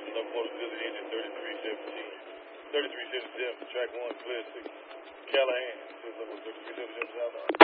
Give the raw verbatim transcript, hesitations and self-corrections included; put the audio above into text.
Level motor to the engine, thirty-three seventeen. thirty-three seventy-seven, track one, clear six. Callahan, level thirty-three seventy-seven.